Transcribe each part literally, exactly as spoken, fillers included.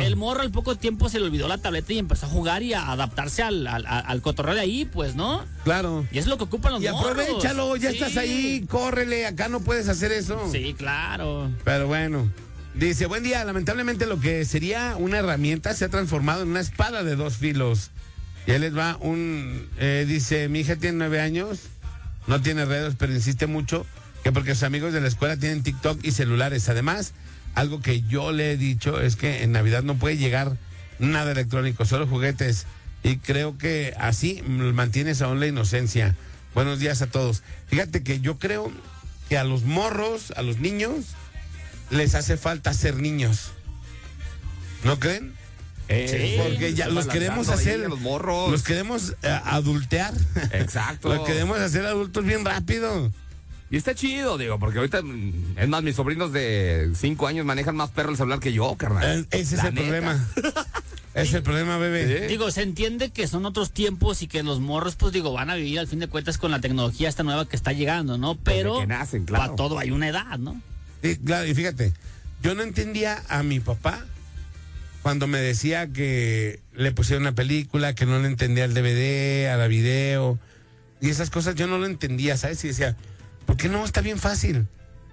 el morro al poco tiempo se le olvidó la tableta y empezó a jugar y a adaptarse al, al, al cotorreo de ahí, pues, ¿no? Claro. Y es lo que ocupan los y morros. Y aprovechalo, ya sí. estás ahí, córrele, acá no puedes hacer eso. Sí, claro. Pero bueno. Dice, buen día, lamentablemente lo que sería una herramienta se ha transformado en una espada de dos filos. Y ahí les va un, eh, dice, mi hija tiene nueve años, no tiene redes, pero insiste mucho que porque sus amigos de la escuela tienen TikTok y celulares. Además, algo que yo le he dicho es que en Navidad no puede llegar nada electrónico, solo juguetes. Y creo que así mantienes aún la inocencia. Buenos días a todos. Fíjate que yo creo que a los morros, a los niños, les hace falta ser niños. ¿No creen? Eh, sí, porque ya los queremos hacer, los morros. Los queremos uh, adultear. Exacto. Los queremos hacer adultos bien rápido. Y está chido, digo, porque ahorita, es más, mis sobrinos de cinco años manejan más perro el celular que yo, carnal. Eh, ese es La el neta. problema. Ese es el problema, bebé. ¿Sí? Digo, se entiende que son otros tiempos y que los morros, pues digo, van a vivir al fin de cuentas con la tecnología esta nueva que está llegando, ¿no? Pero Desde que nacen, claro. para todo hay una edad, ¿no? Sí, claro, y fíjate, yo no entendía a mi papá cuando me decía que le pusiera una película, que no le entendía el D V D, a la video, y esas cosas yo no lo entendía, ¿sabes? Y decía, ¿por qué no? Está bien fácil.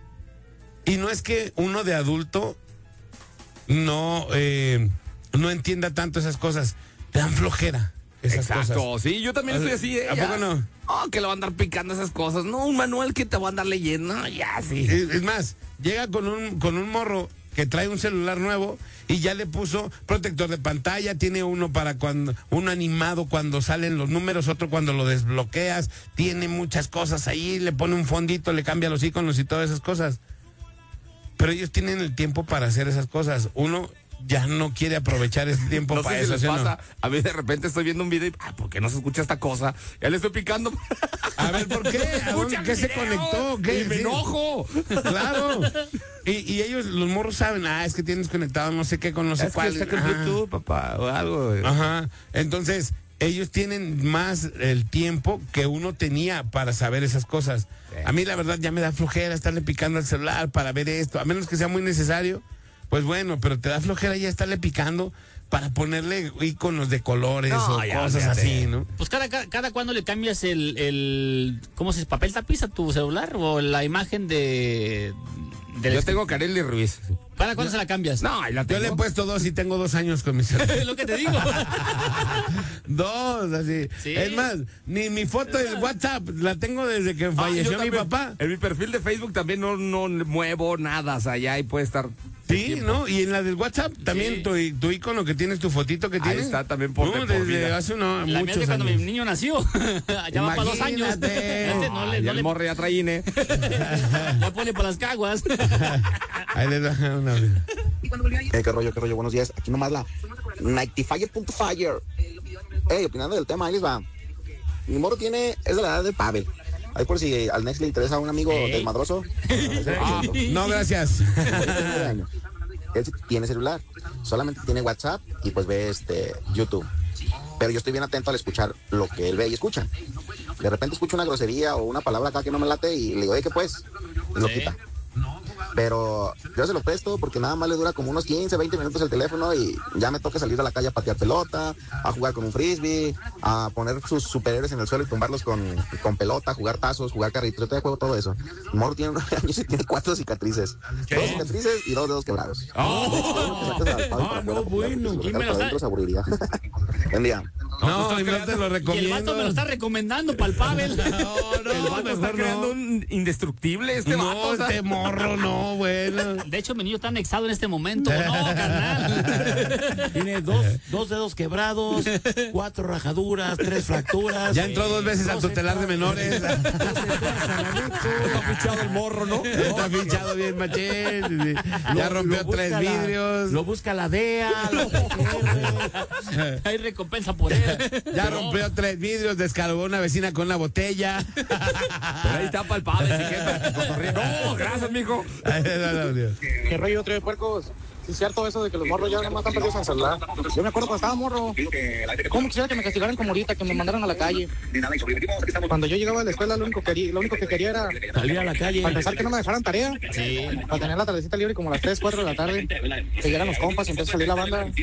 Y no es que uno de adulto no, eh, no entienda tanto esas cosas, te dan flojera esas Exacto, cosas. sí, yo también estoy así, ¿eh? ¿A Ya. poco no? Oh, que le va a andar picando esas cosas. No, un manual que te va a andar leyendo. No, ya, sí. Es, es más, llega con un, con un morro que trae un celular nuevo y ya le puso protector de pantalla, tiene uno para cuando, uno animado cuando salen los números, otro cuando lo desbloqueas, tiene muchas cosas ahí, le pone un fondito, le cambia los iconos y todas esas cosas. Pero ellos tienen el tiempo para hacer esas cosas. Uno ya no quiere aprovechar ese tiempo No para sé si eso. les ¿sí o pasa, no? a mí de repente estoy viendo un video y, ah, ¿por qué no se escucha esta cosa? Ya le estoy picando. A ver, ¿por qué? ¿A dónde- ¿Qué se conectó? ¿Qué? Y me Sí. enojo. Claro. Y, y ellos, los morros saben, ah, es que tienes conectado no sé qué con no sé Es que cuál. está con Ajá. YouTube, papá, o algo. güey. Ajá. Entonces, ellos tienen más el tiempo que uno tenía para saber esas cosas. Sí. A mí la verdad ya me da flojera estarle picando al celular para ver esto, a menos que sea muy necesario. Pues bueno, pero te da flojera ya estarle picando para ponerle iconos de colores No, o ya, cosas olvídate. así, ¿no? Pues cada, cada, cada cuando le cambias el, el, ¿cómo se dice? ¿Papel tapiz a tu celular? O la imagen de... del Yo escri- tengo Kareli Ruiz. ¿Cada cuándo se la cambias? No, ahí la Yo tengo. le he puesto dos y tengo dos años con mi celular. Es lo que te digo. Dos, así. Sí. Es más, ni mi foto de WhatsApp la tengo desde que Ah, falleció yo mi también. papá. En mi perfil de Facebook también no, no muevo nada, o sea, ya ahí puede estar. Sí, tiempo. ¿no? Y en la del WhatsApp también Sí. tu, tu icono que tienes, tu fotito que Ahí tienes. está también por- No, de por desde vida. hace uno, La mía es muchos de cuando mi años. niño nació. Ya va para dos años. Imagínate. Este no le, Ah, no ya el le morre ya trae INE. ya pone para las caguas. Ahí les da una. Eh, qué rollo, qué rollo, buenos días. Aquí nomás la Nightyfire.fire. Ey, opinando del tema, ahí les va. Mi morro tiene, es de la edad de Pavel. Ahí por si al Next le interesa a un amigo Ey. desmadroso. Ah, no, gracias. Él sí tiene celular, solamente tiene WhatsApp y pues ve este YouTube. Pero yo estoy bien atento al escuchar lo que él ve y escucha. De repente escucho una grosería o una palabra acá que no me late y le digo, ¿qué pues? Y lo Sí. quita. Pero yo se lo presto porque nada más le dura como unos quince, veinte minutos el teléfono y ya me toca salir a la calle a patear pelota, a jugar con un frisbee, a poner sus superhéroes en el suelo y tumbarlos con, con pelota, jugar tazos, jugar carritos. Yo todavía juego todo eso. Mi morro tiene nueve años y tiene cuatro cicatrices. ¿Qué? Dos cicatrices y dos dedos quebrados. Oh. Ah, no, bueno. ¿Quién me lo está- Buen día. No, y no te lo Y el recomiendo. vato me lo está recomendando para el Pavel. No, El no, vato está mejor creando no. un indestructible este No, vato. o sea. este morro, no, bueno. De hecho, mi niño está anexado en este momento. No, carnal. Tiene dos, dos dedos quebrados, cuatro rajaduras, tres fracturas. Ya entró dos veces al doce tutelar de menores. Está fichado el morro, ¿no? Está fichado bien machín. sí. Ya Lo- rompió lo busca tres la- vidrios. Lo busca la D E A, lo que Hay recompensa por él. Ya No. rompió tres vidrios, descargó una vecina con una botella. Pero ahí está para el padre. si quieres, No, gracias, mijo. ¿Qué rollo, trío de puercos? Sí, es cierto eso de que los morros ya nomás están perdidos en el celular. Yo me acuerdo cuando estaba morro. ¿Cómo quisiera que me castigaran como ahorita, que me mandaran a la calle? Cuando yo llegaba a la escuela, lo único que quería, lo único que quería era salir a la calle. para empezar que no me dejaran tarea. Sí. Para tener la tardecita libre como a las tres, cuatro de la tarde. Que llegan los compas y empieza a salir la banda.